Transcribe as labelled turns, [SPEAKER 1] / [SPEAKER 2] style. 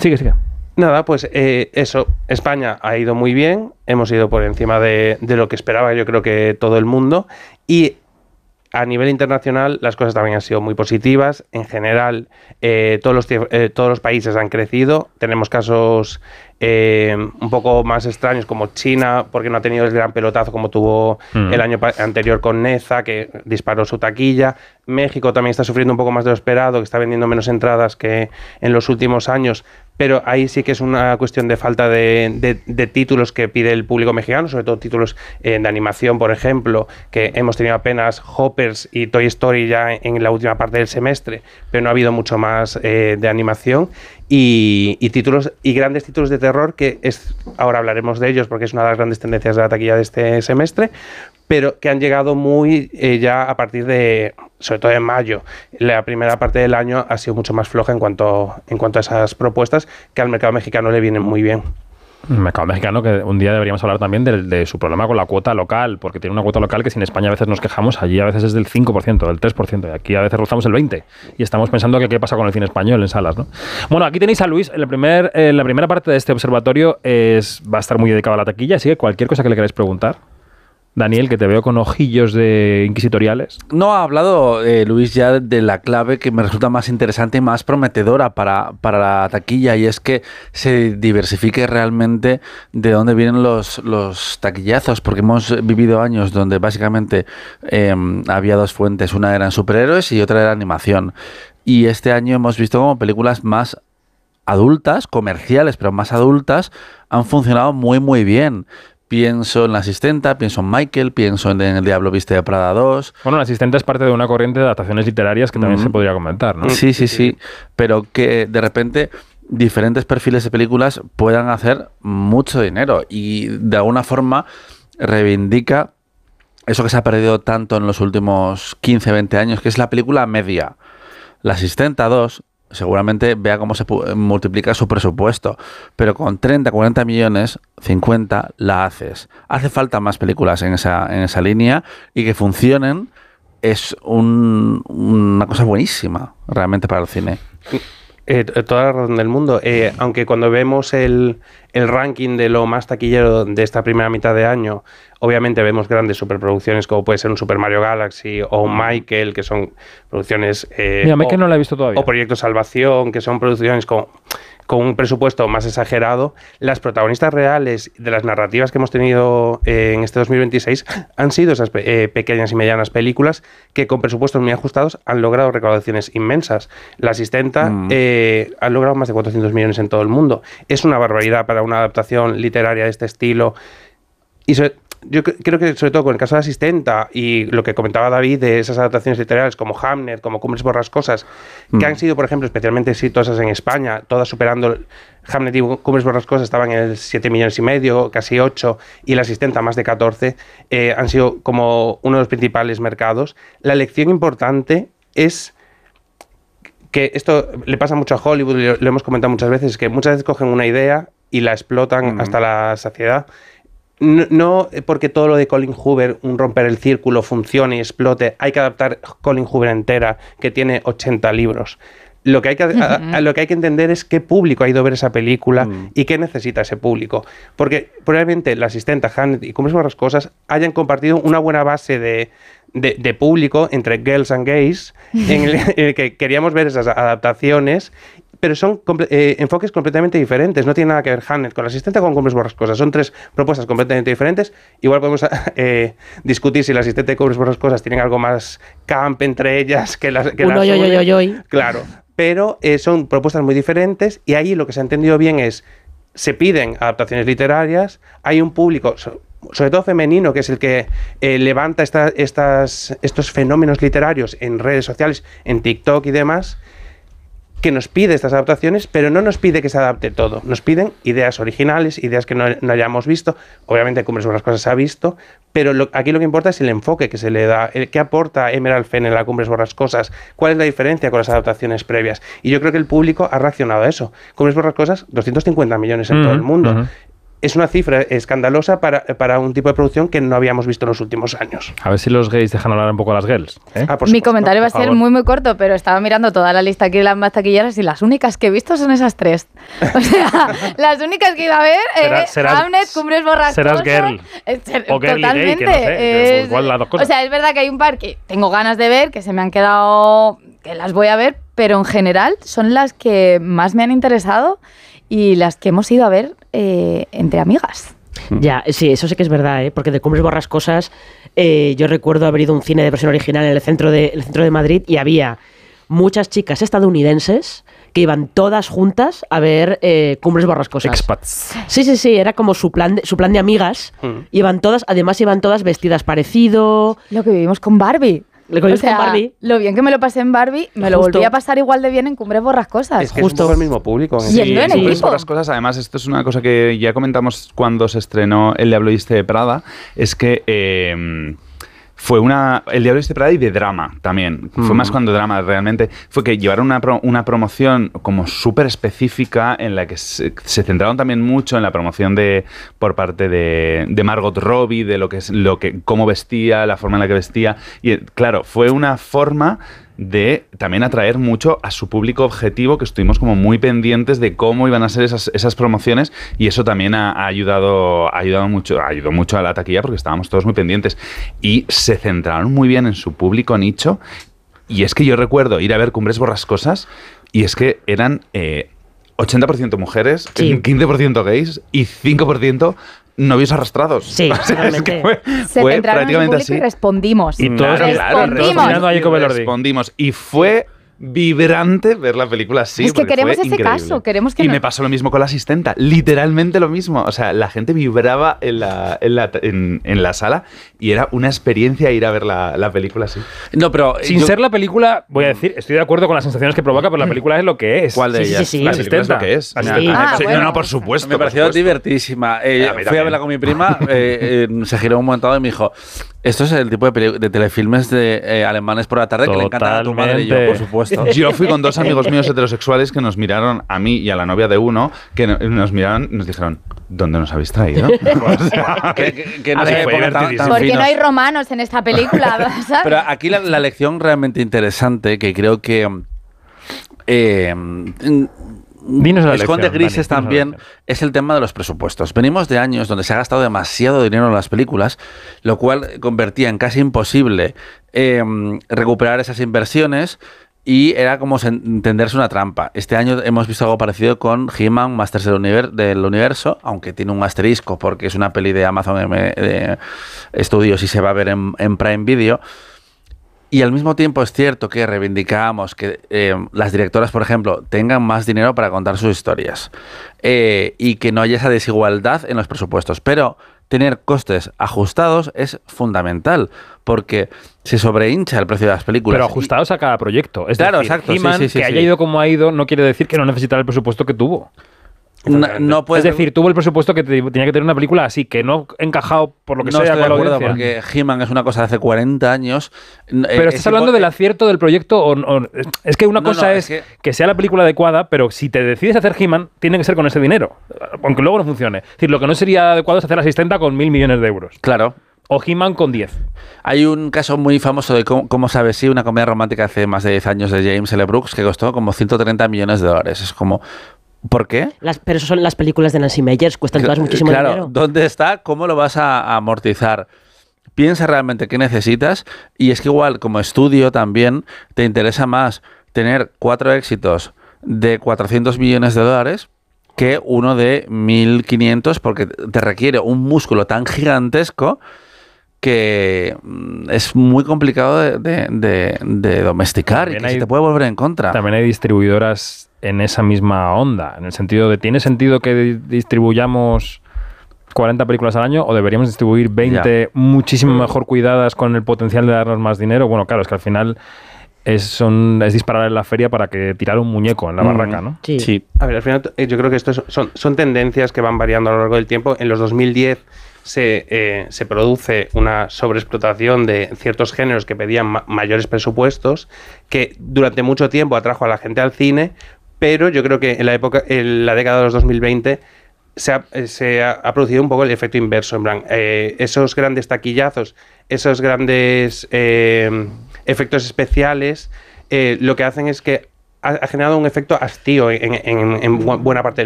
[SPEAKER 1] Sigue.
[SPEAKER 2] Nada, pues eso, España ha ido muy bien, hemos ido por encima de lo que esperaba yo creo que todo el mundo, y a nivel internacional las cosas también han sido muy positivas. En general, todos los países han crecido. Tenemos casos un poco más extraños como China, porque no ha tenido el gran pelotazo como tuvo el año anterior con Neza, que disparó su taquilla. México también está sufriendo un poco más de lo esperado, que está vendiendo menos entradas que en los últimos años, pero ahí sí que es una cuestión de falta de títulos que pide el público mexicano, sobre todo títulos de animación, por ejemplo, que hemos tenido apenas Hoppers y Toy Story ya en la última parte del semestre, pero no ha habido mucho más de animación. Y títulos y grandes títulos de terror, que ahora hablaremos de ellos porque es una de las grandes tendencias de la taquilla de este semestre, pero que han llegado muy ya a partir de, sobre todo en mayo. La primera parte del año ha sido mucho más floja en cuanto a esas propuestas, que al mercado mexicano le vienen muy bien.
[SPEAKER 1] El mercado mexicano, que un día deberíamos hablar también de su problema con la cuota local, porque tiene una cuota local que si en España a veces nos quejamos, allí a veces es del 5%, del 3%, y aquí a veces rozamos el 20%, y estamos pensando que qué pasa con el cine español en salas, ¿no? Bueno, aquí tenéis a Luis, la primera parte de este observatorio va a estar muy dedicada a la taquilla, así que cualquier cosa que le queráis preguntar. Daniel, que te veo con ojillos de inquisitoriales.
[SPEAKER 3] No, ha hablado Luis ya de la clave que me resulta más interesante y más prometedora para la taquilla, y es que se diversifique realmente de dónde vienen los taquillazos, porque hemos vivido años donde básicamente había dos fuentes, una eran superhéroes y otra era animación. Y este año hemos visto como películas más adultas, comerciales, pero más adultas, han funcionado muy, muy bien. Pienso en La Asistenta, pienso en Michael, pienso en El Diablo Viste de Prada 2.
[SPEAKER 1] Bueno, La Asistenta es parte de una corriente de adaptaciones literarias que también se podría comentar, ¿no?
[SPEAKER 3] Sí. Pero que de repente diferentes perfiles de películas puedan hacer mucho dinero y de alguna forma reivindica eso que se ha perdido tanto en los últimos 15, 20 años, que es la película media. La Asistenta 2... seguramente vea cómo se multiplica su presupuesto, pero con 30, 40 millones, 50 la haces. Hace falta más películas en esa línea, y que funcionen es una cosa buenísima realmente para el cine.
[SPEAKER 2] Toda la razón del mundo. Aunque cuando vemos el ranking de lo más taquillero de esta primera mitad de año, obviamente vemos grandes superproducciones como puede ser un Super Mario Galaxy o un Michael, que son producciones...
[SPEAKER 1] Mira, Michael no la he visto todavía.
[SPEAKER 2] O Proyecto Salvación, que son producciones con un presupuesto más exagerado. Las protagonistas reales de las narrativas que hemos tenido en este 2026 han sido esas pequeñas y medianas películas que con presupuestos muy ajustados han logrado recaudaciones inmensas. La Asistenta ha logrado más de 400 millones en todo el mundo. Es una barbaridad para una adaptación literaria de este estilo. Y yo creo que sobre todo con el caso de La Asistenta y lo que comentaba David de esas adaptaciones literarias como Hamnet, como Cumbres Borrascosas, que han sido, por ejemplo, especialmente exitosas en España, todas superando... Hamnet y Cumbres Borrascosas estaban en el 7,5 millones, casi 8, y La Asistenta más de 14, han sido como uno de los principales mercados. La lección importante es que esto le pasa mucho a Hollywood, lo hemos comentado muchas veces, que muchas veces cogen una idea y la explotan hasta la saciedad. No porque todo lo de Colin Hoover, un romper el círculo, funcione y explote, hay que adaptar Colin Hoover entera, que tiene 80 libros. Lo que hay que entender es qué público ha ido a ver esa película y qué necesita ese público. Porque probablemente La Asistenta, Hamnet y Cumbres Borrascosas hayan compartido una buena base de público entre girls and gays, en el que queríamos ver esas adaptaciones, pero son enfoques completamente diferentes. No tiene nada que ver Hamnet con La Asistenta con Cumbres Borrascosas. Son tres propuestas completamente diferentes. Igual podemos discutir si La Asistenta y Cumbres Borrascosas tienen algo más camp entre ellas que las Claro, pero son propuestas muy diferentes, y ahí lo que se ha entendido bien es, se piden adaptaciones literarias, hay un público, sobre todo femenino, que es el que levanta estos fenómenos literarios en redes sociales, en TikTok y demás, que nos pide estas adaptaciones, pero no nos pide que se adapte todo. Nos piden ideas originales, ideas que no hayamos visto. Obviamente, Cumbres Borrascosas se ha visto, pero aquí lo que importa es el enfoque que se le da, qué aporta Emerald Fennell a Cumbres Borrascosas, cuál es la diferencia con las adaptaciones previas. Y yo creo que el público ha reaccionado a eso. Cumbres Borrascosas, 250 millones en todo el mundo. es una cifra escandalosa para un tipo de producción que no habíamos visto en los últimos años.
[SPEAKER 1] A ver si los gays dejan hablar un poco a las girls.
[SPEAKER 2] Por
[SPEAKER 4] Mi
[SPEAKER 2] supuesto.
[SPEAKER 4] comentario va a
[SPEAKER 1] por
[SPEAKER 4] ser
[SPEAKER 1] favor.
[SPEAKER 4] muy corto, pero estaba mirando toda la lista aquí de las más taquilleras y las únicas que he visto son esas 3. O sea, las únicas que iba a ver,
[SPEAKER 1] Serás-
[SPEAKER 4] Hamnet, Cumbres Borrascosas...
[SPEAKER 1] serás girl.
[SPEAKER 4] Totalmente.
[SPEAKER 1] O girly gay, que no sé, que igual las dos cosas.
[SPEAKER 4] O sea, es verdad que hay un par que tengo ganas de ver, que se me han quedado... que las voy a ver, pero en general son las que más me han interesado y las que hemos ido a ver entre amigas.
[SPEAKER 5] Ya, sí, eso sí que es verdad, ¿eh? Porque de Cumbres Borrascosas yo recuerdo haber ido a un cine de versión original en el centro de Madrid y había muchas chicas estadounidenses que iban todas juntas a ver Cumbres Borrascosas.
[SPEAKER 1] Expats.
[SPEAKER 5] Sí, era como su plan de amigas. Iban todas vestidas parecido.
[SPEAKER 4] Lo que vivimos con Barbie.
[SPEAKER 5] Lo que vimos con Barbie.
[SPEAKER 4] Lo bien que me lo pasé en Barbie, me lo
[SPEAKER 5] Justo.
[SPEAKER 4] volví a pasar igual de bien en Cumbres Borrascosas.
[SPEAKER 2] Es que es un poco el mismo público.
[SPEAKER 4] Sí, yendo en
[SPEAKER 6] Cumbres
[SPEAKER 4] equipo.
[SPEAKER 6] Borrascosas, además, esto es una cosa que ya comentamos cuando se estrenó El Diablo Viste de Prada, es que fue El Diablo Viste de Prada y de drama también. Fue más cuando drama, realmente. Fue que llevaron una promoción como súper específica en la que se centraron también mucho en la promoción por parte de Margot Robbie, de cómo vestía, la forma en la que vestía. Y claro, fue una forma de también atraer mucho a su público objetivo, que estuvimos como muy pendientes de cómo iban a ser esas promociones, y eso también ayudó mucho a la taquilla, porque estábamos todos muy pendientes y se centraron muy bien en su público nicho. Y es que yo recuerdo ir a ver Cumbres Borrascosas y es que eran 80% mujeres,
[SPEAKER 5] Sí.
[SPEAKER 6] 15% gays y 5% novios arrastrados.
[SPEAKER 5] Sí,
[SPEAKER 6] O sea, es que
[SPEAKER 5] totalmente.
[SPEAKER 4] Se
[SPEAKER 6] fue
[SPEAKER 4] centraron en su
[SPEAKER 6] prácticamente
[SPEAKER 4] público
[SPEAKER 6] así.
[SPEAKER 4] y respondimos.
[SPEAKER 1] Y todos
[SPEAKER 4] Respondimos.
[SPEAKER 1] mirando a Jacob Elordi.
[SPEAKER 6] Respondimos. Y fue vibrante ver la película así.
[SPEAKER 4] Es que
[SPEAKER 6] porque
[SPEAKER 4] queremos
[SPEAKER 6] fue
[SPEAKER 4] ese
[SPEAKER 6] increíble.
[SPEAKER 4] caso, queremos que
[SPEAKER 6] Y
[SPEAKER 4] no-
[SPEAKER 6] me pasó lo mismo con la asistenta, literalmente lo mismo. O sea, la gente vibraba en la sala y era una experiencia ir a ver la película así.
[SPEAKER 3] No, pero
[SPEAKER 1] Sin ser la película, voy a decir, estoy de acuerdo con las sensaciones que provoca, pero la película es lo que es.
[SPEAKER 3] ¿Cuál de
[SPEAKER 5] Sí,
[SPEAKER 3] ellas?
[SPEAKER 5] sí, sí.
[SPEAKER 6] La
[SPEAKER 1] La
[SPEAKER 6] película es lo
[SPEAKER 1] asistenta.
[SPEAKER 6] que es.
[SPEAKER 5] Sí.
[SPEAKER 4] Ah,
[SPEAKER 6] Sí,
[SPEAKER 4] bueno.
[SPEAKER 6] no, por supuesto.
[SPEAKER 3] Me pareció
[SPEAKER 6] por supuesto.
[SPEAKER 3] divertidísima.
[SPEAKER 6] A mí
[SPEAKER 3] Fui a
[SPEAKER 6] también.
[SPEAKER 3] verla con mi prima, se giró un momento y me dijo, esto es el tipo de telefilmes de alemanes por la tarde que le encantan a tu madre. Y yo, por supuesto.
[SPEAKER 6] Yo fui con dos amigos míos heterosexuales que nos miraron a mí y a la novia de uno, que nos miraron y nos dijeron, ¿dónde nos habéis traído? O sea,
[SPEAKER 3] que no
[SPEAKER 1] A
[SPEAKER 3] se
[SPEAKER 1] ver,
[SPEAKER 3] me
[SPEAKER 1] fue
[SPEAKER 3] pongan tan
[SPEAKER 1] divertidísimo.
[SPEAKER 4] Porque no
[SPEAKER 3] finos.
[SPEAKER 4] hay romanos en esta película, ¿sabes?
[SPEAKER 3] Pero aquí la lección realmente interesante, que creo que
[SPEAKER 1] Dinos la
[SPEAKER 3] esconde
[SPEAKER 1] lección,
[SPEAKER 3] grises
[SPEAKER 1] Dani, dinos la
[SPEAKER 3] también,
[SPEAKER 1] lección.
[SPEAKER 3] es el tema de los presupuestos. Venimos de años donde se ha gastado demasiado dinero en las películas, lo cual convertía en casi imposible recuperar esas inversiones. Y era como entenderse una trampa. Este año hemos visto algo parecido con He-Man, Masters del Universo, aunque tiene un asterisco porque es una peli de Amazon Studios y se va a ver en Prime Video. Y al mismo tiempo es cierto que reivindicamos que las directoras, por ejemplo, tengan más dinero para contar sus historias y que no haya esa desigualdad en los presupuestos. Pero tener costes ajustados es fundamental, porque se sobrehincha el precio de las películas.
[SPEAKER 1] Pero ajustados a cada proyecto. Es
[SPEAKER 3] Claro,
[SPEAKER 1] decir,
[SPEAKER 3] exacto, sí,
[SPEAKER 1] He-Man,
[SPEAKER 3] sí, sí,
[SPEAKER 1] que
[SPEAKER 3] sí.
[SPEAKER 1] haya ido como ha ido, no quiere decir que no necesitara el presupuesto que tuvo.
[SPEAKER 3] No puedes
[SPEAKER 1] Es decir, tuvo el presupuesto que tenía que tener una película así, que no encajado por lo que
[SPEAKER 3] no
[SPEAKER 1] sea
[SPEAKER 3] estoy de
[SPEAKER 1] con la
[SPEAKER 3] acuerdo
[SPEAKER 1] audiencia.
[SPEAKER 3] porque He-Man es una cosa de hace 40 años.
[SPEAKER 1] Pero estás hablando del acierto del proyecto. Es que una
[SPEAKER 3] No,
[SPEAKER 1] cosa
[SPEAKER 3] no,
[SPEAKER 1] es
[SPEAKER 3] es
[SPEAKER 1] que sea la película adecuada, pero si te decides hacer He-Man, tiene que ser con ese dinero. Aunque luego no funcione. Es decir, lo que no sería adecuado es hacer Asistenta con 1.000 millones de euros.
[SPEAKER 3] Claro.
[SPEAKER 1] O He-Man con 10.
[SPEAKER 3] Hay un caso muy famoso de cómo sabe si una comedia romántica hace más de 10 años de James L. Brooks que costó como 130 millones de dólares. Es como, ¿por qué?
[SPEAKER 5] Pero eso son las películas de Nancy Meyers, cuestan todas muchísimo
[SPEAKER 3] Claro,
[SPEAKER 5] dinero.
[SPEAKER 3] ¿dónde está? ¿Cómo lo vas a amortizar? Piensa realmente qué necesitas y es que igual como estudio también te interesa más tener 4 éxitos de 400 millones de dólares que uno de 1.500 porque te requiere un músculo tan gigantesco que es muy complicado de domesticar
[SPEAKER 1] También
[SPEAKER 3] y que
[SPEAKER 1] hay-
[SPEAKER 3] se te puede volver en contra.
[SPEAKER 1] También hay distribuidoras en esa misma onda, en el sentido de, ¿tiene sentido que distribuyamos 40 películas al año o deberíamos distribuir 20
[SPEAKER 3] Ya.
[SPEAKER 1] muchísimo mejor cuidadas con el potencial de darnos más dinero? Bueno, claro, es que al final es disparar en la feria para que tirar un muñeco en la barraca, ¿no?
[SPEAKER 5] Sí.
[SPEAKER 2] A ver, al final yo creo que esto son tendencias que van variando a lo largo del tiempo. En los 2010 se produce una sobreexplotación de ciertos géneros que pedían mayores presupuestos, que durante mucho tiempo atrajo a la gente al cine, pero yo creo que en la década de los 2020 se ha producido un poco el efecto inverso, en plan, esos grandes taquillazos, esos grandes efectos especiales, lo que hacen es que ha generado un efecto hastío en buena parte